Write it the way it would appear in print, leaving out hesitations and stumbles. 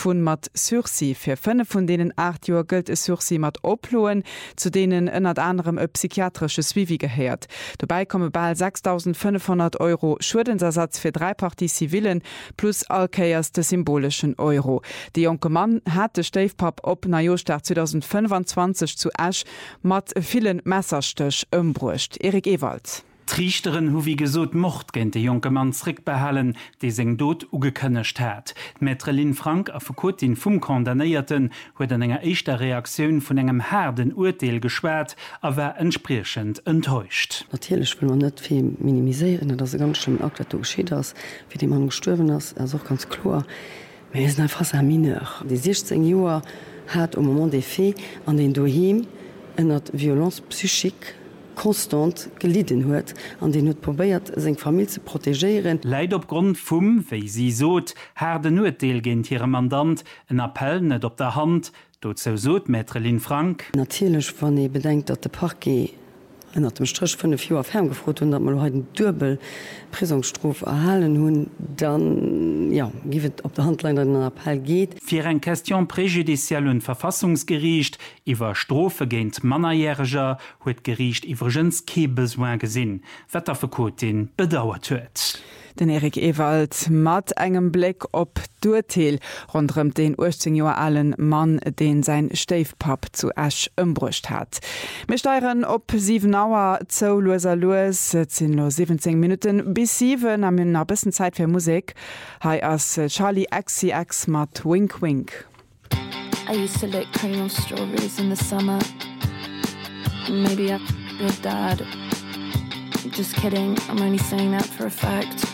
vun mat Sursi. Für 5 von denen 8 Joer gilt es Sursi mat oploen, zu denen ënnert anderem e psychiatrische Suivi gehäert. Dabei komme bald 6.500 € Schudensersatz für 3 Partie Zivilen plus Alkeiers de symbolischen Euro. Die junge Mann hat de Steifpap op Najostart 2025 zu Asch mat vielen Messerstöch ëmbrucht. Erik Ewald. Trichteren hu wie gesot mocht gent de junge Manns Rick behalen, de seng dod ugekënnecht hat. Maître Frank a Foucaultin vum Kondamnéierten huet an enger eischter Reaktionun vun engem herden Urteil geschwert, awer entspriechend enttäuscht. Natürlich will man net viel minimiseieren, dat se ganz schön Akt dat geschieet ass, wie de man gestorben ass, auch ganz klar. Mais is einfach ein Mineur. Die 16 Joer hat au moment des faits an den Dohim ënnert Violence psychique konstant geliden huet, an den huet probéiert seg Familie ze protegéieren. Leiit opgrund vum, wéi sie sot, herden Urteil géint hire Mandant, en Appell net op der Hand, dot zou sot Maître Frank. Natielech wann e bedenkt, dat de Parquet en dem Strich 5 Joer ferngefrot hun, dat man ha den Dubel Prisungsstrof erhalen hunn, dann ja, giwet op der Handlein den Appell geht. Fir en Question präjudicial und Verfassungsgericht iwwer Strofe géint Mannerjährger huet Gericht iwwergens ke besoin gesinn, Wetterverkotin bedauert huet. Den Erik Ewald mat engem Blick op d'Urteil rundrem den 18 Joer allen Mann, den sein Steifpap zu Asch ëmbrucht hat. Wir steuern op 7 Auer zo loser los, sind nur 17 Minuten bis 7, am a bisssen Zeit für Musik. Hi as Charlie XCX mat Wink Wink. I used to lick cream of strawberries in the summer. Maybe I'm your dad. Just kidding, I'm only saying that for a fact.